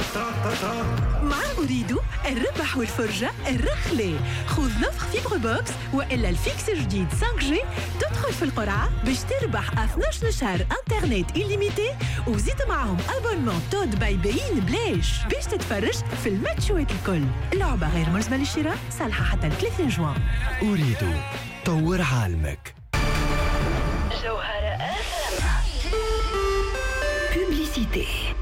مع أريد الربح والفرجة الرخلة. خذ نفخ فيبر بوكس وإلا الفيكس جديد 5G. تدخل في القرعة باش تربح 12 شهر انترنت إليميتي وزيد معهم أبونمون تود باي بين بلاش باش تتفرج في الماتشوات الكل. اللعبة غير ملزمة للشراء، صالحة حتى 30 جوان. أريد طور عالمك. Publicité.